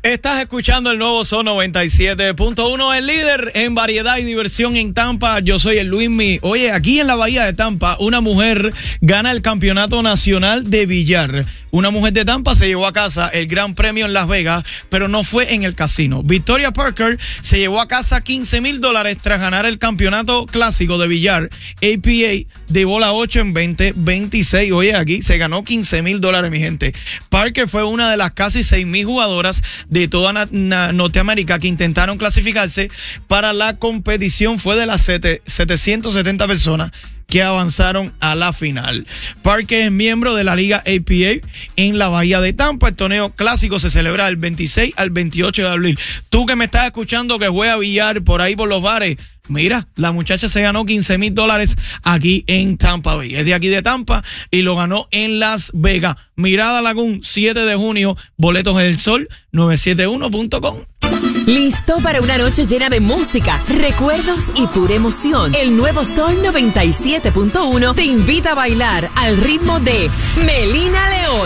Estás escuchando el nuevo Sol 97.1, el líder en variedad y diversión en Tampa. Yo soy el Luismi. Oye, aquí en la bahía de Tampa, una mujer gana el campeonato nacional de billar. Una mujer de Tampa se llevó a casa el gran premio en Las Vegas, pero no fue en el casino. Victoria Parker se llevó a casa $15,000 tras ganar el campeonato clásico de billar APA de bola 8 en 2026. Oye, aquí se ganó $15,000, mi gente. Parker fue una de las casi 6,000 jugadoras de toda Norteamérica que intentaron clasificarse para la competición. Fue de las 770 personas que avanzaron a la final. Parker es miembro de la Liga APA en la Bahía de Tampa. El torneo clásico se celebra del 26 al 28 de abril. Tú que me estás escuchando que juega billar por ahí por los bares, mira, la muchacha se ganó $15,000 aquí en Tampa Bay. Es de aquí de Tampa y lo ganó en Las Vegas. Mirada Lagoon, 7 de junio, boletos en el Sol, 971.com. ¿Listo para una noche llena de música, recuerdos y pura emoción? El nuevo Sol 97.1 te invita a bailar al ritmo de Melina León.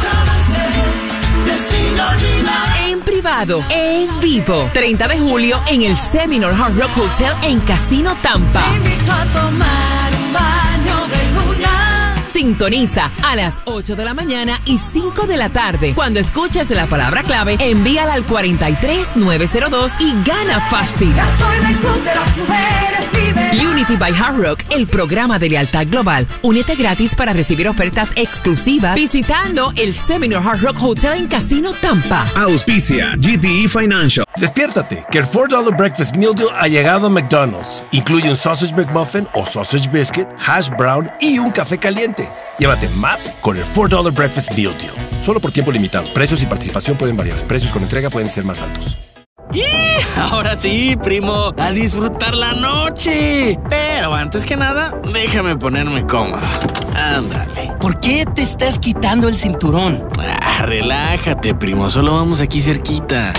En privado, en vivo. 30 de julio en el Seminole Hard Rock Hotel en Casino Tampa. Te invito a tomar un baño de luna. Sintoniza a las 8 de la mañana y 5 de la tarde. Cuando escuches la palabra clave, envíala al 43902 y gana fácil. Ya soy del club de las mujeres liberadas. Unity by Hard Rock, el programa de lealtad global. Únete gratis para recibir ofertas exclusivas visitando el Seminole Hard Rock Hotel en Casino Tampa. Auspicia GTE Financial. Despiértate, que el $4 Breakfast Meal Deal ha llegado a McDonald's. Incluye un Sausage McMuffin o Sausage Biscuit, Hash Brown y un café caliente. Llévate más con el $4 Breakfast Meal Deal. Solo por tiempo limitado. Precios y participación pueden variar. Precios con entrega pueden ser más altos. ¡Y! Ahora sí, primo, a disfrutar la noche. Pero antes que nada, déjame ponerme cómodo. Ándale. ¿Por qué te estás quitando el cinturón? Relájate, primo, solo vamos aquí cerquita.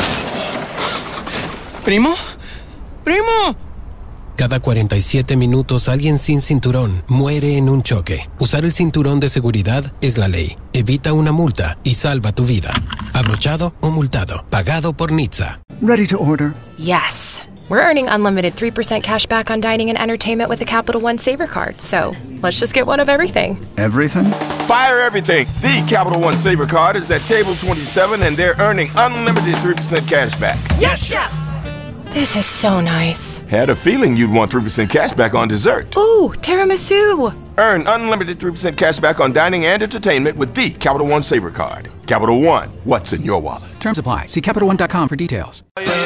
¿Primo? ¡Primo! Cada 47 minutos alguien sin cinturón muere en un choque. Usar el cinturón de seguridad es la ley. Evita una multa y salva tu vida. Abrochado o multado. Pagado por NHTSA. Ready to order? Yes. We're earning unlimited 3% cash back on dining and entertainment with the Capital One Saver Card. So let's just get one of everything. Everything? Fire everything. The Capital One Saver Card is at table 27 and they're earning unlimited 3% cash back. Yes, Chef! This is so nice. Had a feeling you'd want 3% cash back on dessert. Ooh, tiramisu. Earn unlimited 3% cash back on dining and entertainment with the Capital One Saver Card. Capital One, what's in your wallet? Terms apply. See CapitalOne.com for details.